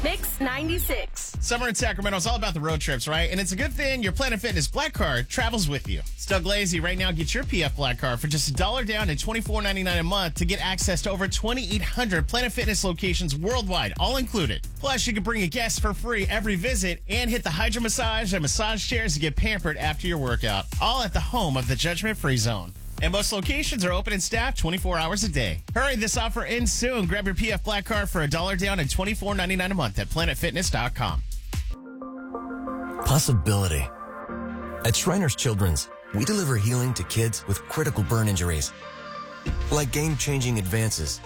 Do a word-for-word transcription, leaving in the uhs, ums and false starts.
Mix ninety-six. Summer in Sacramento is all about the road trips, right? And it's a good thing your Planet Fitness Black Card travels with you. It's Doug Lazy. Right now, get your P F Black Card for just a dollar down and twenty-four ninety-nine a month to get access to over twenty-eight hundred Planet Fitness locations worldwide, all included. Plus, you can bring a guest for free every visit and hit the hydro massage and massage chairs to get pampered after your workout, all at the home of the Judgment Free Zone. And most locations are open and staffed twenty-four hours a day. Hurry, this offer ends soon. Grab your P F Black Card for a dollar down and twenty-four ninety-nine a month at planet fitness dot com. Possibility. At Shriners Children's, we deliver healing to kids with critical burn injuries. Like game-changing advances